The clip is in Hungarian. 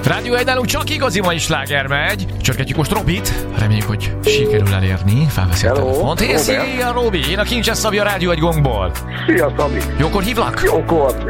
Rádió 1 csak igazi mai sláger megy. Csörgetjük most Robit. Reméljük, hogy sikerül elérni. Felveszi a telefont. Szia, Robi! Én a Kincses Szabi a Rádió 1 gongból. Szia, Szabi! Jókor hívlak? Jókor!